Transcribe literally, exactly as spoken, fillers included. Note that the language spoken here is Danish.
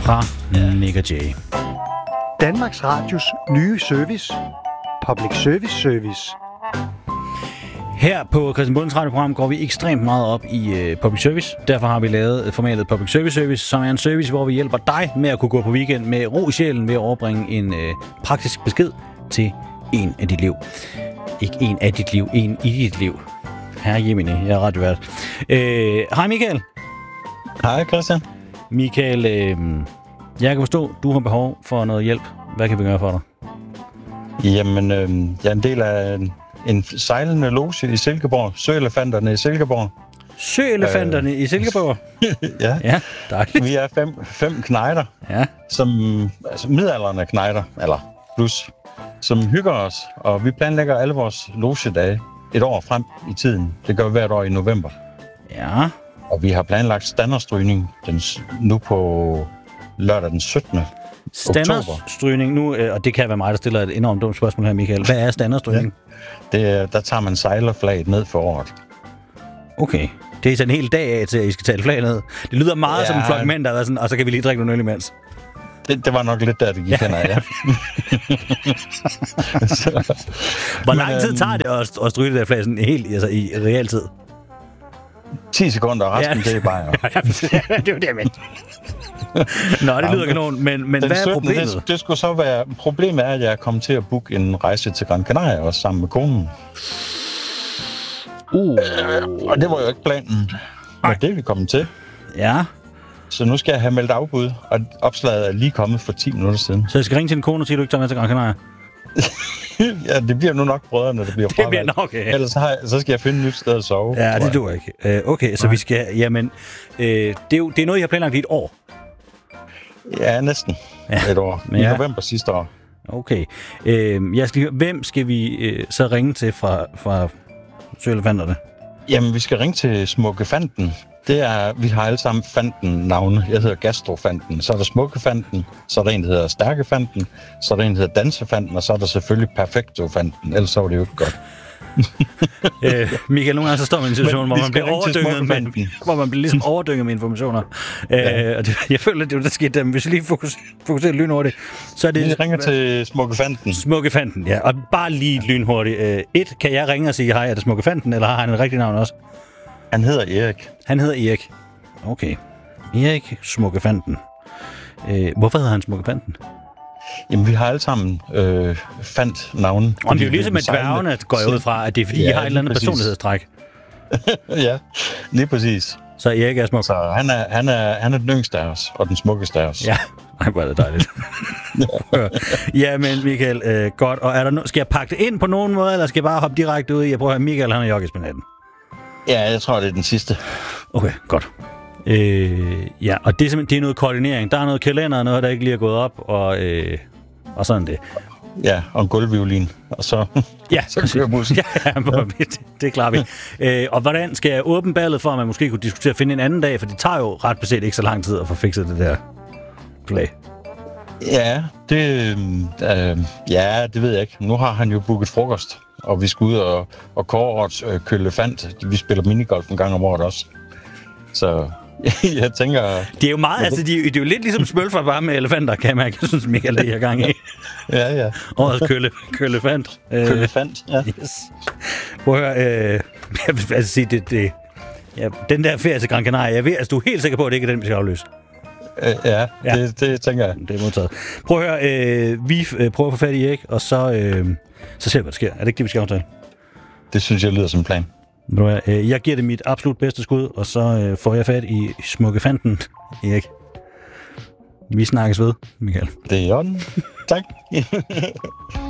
fra Nick og Jay. Danmarks Radios nye service. Public Service Service. Her på Christian Bundens radioprogram går vi ekstremt meget op i uh, public service. Derfor har vi lavet formatet Public Service Service, som er en service, hvor vi hjælper dig med at kunne gå på weekend med ro i sjælen ved at overbringe en uh, praktisk besked til en af dit liv. Ikke en af dit liv, en i dit liv. Herre Jemini, jeg er radiovært. Uh, hej Michael. Hej Christian. Michael, uh, jeg kan forstå, du har behov for noget hjælp. Hvad kan vi gøre for dig? Jamen, øh, jeg er en del af en, en sejlende loge i Silkeborg. Søelefanterne i Silkeborg. Søelefanterne øh, i Silkeborg? Ja. Ja, dejligt. Vi er fem, fem knejder, ja. som altså midaldrende knejder, eller plus, som hygger os. Og vi planlægger alle vores logedage et år frem i tiden. Det gør vi hvert år i november. Ja. Og vi har planlagt standardstrygning den, nu på lørdag den syttende Standardstrygning nu, og det kan være mig, der stiller et enormt dumt spørgsmål her, Michael. Hvad er standardstrygning? Ja. Det, der tager man sejlerflaget ned for året. Okay. Det er sådan en hel dag af til, at I skal tage et flag ned. Det lyder meget ja. som en flok mænd, der er sådan, og så kan vi lige drikke nogle øl imens. Det, det var nok lidt der, det gik hen af, ja. så, Hvor lang tid tager det at, at stryge det der flag sådan helt altså, i realtid? ti sekunder, og resten ja. det er bare. Ja, det er jo det, jeg mente. Nå, det lyder kanon, men, men hvad er problemet? Det, det skulle så være... Problemet er, at jeg er kommet til at booke en rejse til Gran Canaria, også sammen med konen. Uh. Øh, og det var jo ikke planen. Men det er vi kommet til. Ja. Så nu skal jeg have meldt afbud, og opslaget er lige kommet for ti minutter siden. Så jeg skal ringe til en kone og sige, at du ikke tager med til Gran Canaria? Ja, det bliver nu nok brødre, når det bliver fravalgt. Det bliver nok, okay. Ellers har jeg, så skal jeg finde et nyt sted at sove. Ja, det duer ikke. Uh, okay, så Nej. vi skal... Jamen, uh, det, er jo, det er noget, jeg har planlagt i et år. Ja, næsten ja. et år. I ja. november sidste år. Okay. Uh, jeg skal, hvem skal vi uh, så ringe til fra, fra Søelefanterne? Jamen, vi skal ringe til Smukkefanten. Det er, vi har alle sammen Fanten-navne. Jeg hedder Gastrofanten. Så er der Smukkefanten, så er der en, der hedder Stærkefanten, så er der en, der hedder Dansefanten, og så er der selvfølgelig Perfektofanten. Ellers så var det jo ikke godt. øh, Michael, nogle gange så står man i en situation, hvor man bliver overdynget med, hvor man bliver ligesom overdynget med informationer. Ja. Øh, og det, jeg føler, det er jo der skete der, men hvis vi lige fokuserer, fokuserer lynhurtigt, så er det... Vi ringer til Smukkefanten. Smukkefanten, ja. Og bare lige lynhurtigt. Øh, et, kan jeg ringe og sige, hej, er det Smukkefanten, eller har han et rigtigt navn også? Han hedder Erik. Han hedder Erik. Okay. Erik Smukkefanten. Øh, hvorfor hedder han Smukkefanten? Jamen, vi har alle sammen øh, fandt navne. Om det er jo ligesom med dværgene, går jeg ud fra, at det er fordi, ja, I har et eller andet personlighedstræk. Ja, lige præcis. Så Erik er smuk. Så han er, han er, han er den yngste af os, og den smukkeste af os. Ja, ej, hvor er det dejligt. Ja, men Michael, øh, godt. Og er der no- skal jeg pakke det ind på nogen måde, eller skal jeg bare hoppe direkte ud i? Jeg prøver at høre, Michael, han er joggis på natten. Ja, jeg tror, det er den sidste. Okay, godt. Øh, ja, og det er simpelthen det er noget koordinering. Der er noget kalender og noget, der ikke lige er gået op, og, øh, og sådan det. Ja, og en gulvviolin, og så, ja, så kører bussen. Ja, det, det klarer vi. øh, og hvordan skal jeg åbne ballet for, at man måske kunne diskutere at finde en anden dag, for det tager jo ret beset ikke så lang tid at få fikset det der play. Ja, det, øh, ja, det ved jeg ikke. Nu har han jo booket frokost, og vi skal ud og, og kåre årets øh, kølefant. Vi spiller minigolf en gang om året også. Så jeg tænker... Det er jo meget, altså de, det er jo lidt ligesom smølfer bare med elefanter, kan jeg mærke. Jeg synes, Michael, det er i gang i. Ja, ja. Årets kølle, kølefant. Kølefant, ja. Yes. Prøv at høre, øh, jeg vil altså sige, det, det, ja, den der ferie til Gran Canaria, jeg ved, altså du er helt sikker på, at det ikke er den, vi skal afløse. Øh, ja, ja. Det, det tænker jeg. Det er modtaget. Prøv at høre, øh, vi øh, prøver at få fat i Erik, og så, øh, så ser vi, hvad der sker. Er det ikke det, vi skal aftale? Det synes jeg lyder som en plan. Jeg giver det mit absolut bedste skud, og så øh, får jeg fat i Smukkefanten, Erik. Vi snakkes ved, Michael. Det er i orden. Tak.